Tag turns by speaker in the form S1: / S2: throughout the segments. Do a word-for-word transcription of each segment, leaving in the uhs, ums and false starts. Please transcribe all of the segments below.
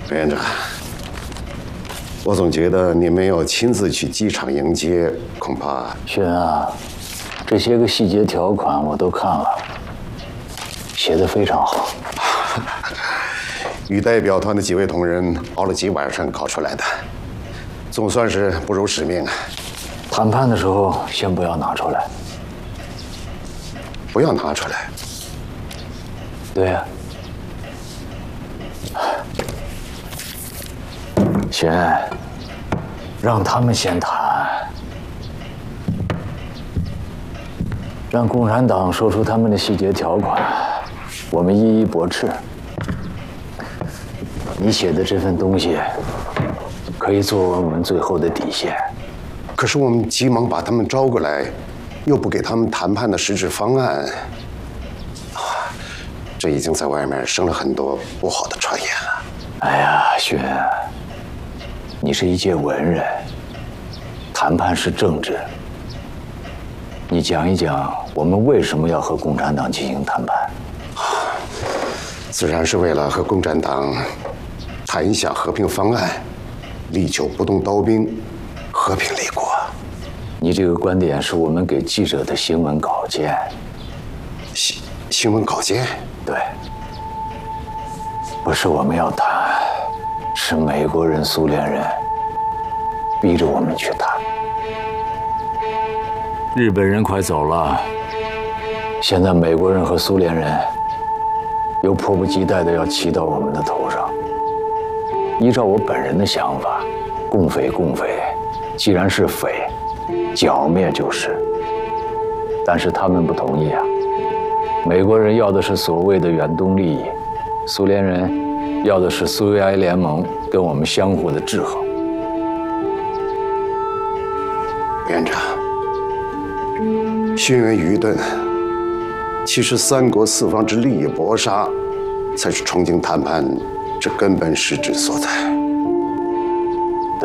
S1: 连长，我总觉得你没有亲自去机场迎接，恐怕……
S2: 轩啊，这些个细节条款我都看了，写得非常好。
S1: 与代表团的几位同仁熬了几晚上搞出来的，总算是不辱使命啊。
S2: 谈判的时候先不要拿出来。
S1: 不要拿出来。
S2: 对呀、啊。轩，让他们先谈，让共产党说出他们的细节条款，我们一一驳斥。你写的这份东西，可以作为我们最后的底线。
S1: 可是我们急忙把他们招过来，又不给他们谈判的实质方案，啊，这已经在外面生了很多不好的传言了。
S2: 哎呀，轩，你是一介文人，谈判是政治。你讲一讲，我们为什么要和共产党进行谈判？
S1: 自然是为了和共产党谈一下和平方案，力求不动刀兵，和平立国。
S2: 你这个观点是我们给记者的新闻稿件。
S1: 新新闻稿件？
S2: 对，不是我们要谈，是美国人、苏联人逼着我们去谈。日本人快走了，现在美国人和苏联人又迫不及待地要骑到我们的头上。依照我本人的想法，共匪共匪，既然是匪，剿灭就是。但是他们不同意啊。美国人要的是所谓的远东利益，苏联人要的是苏维埃联盟跟我们相互的制衡。
S1: 连长，轩辕愚钝，其实三国四方之利益搏杀，才是重庆谈判这根本实质所在。
S2: 对，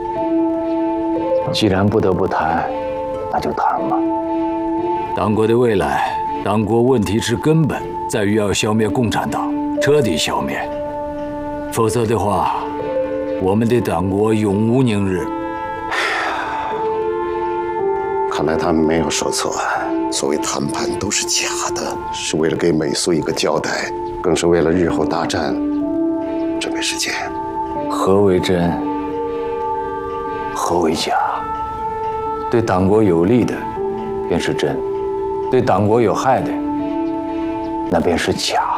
S2: 既然不得不谈，那就谈吧。党国的未来，党国问题之根本在于要消灭共产党，彻底消灭，否则的话，我们的党国永无宁日。
S1: 看来他们没有说错，所谓谈判都是假的，是为了给美苏一个交代，更是为了日后大战准备时间。
S2: 何为真？何为假？对党国有利的，便是真；对党国有害的，那便是假。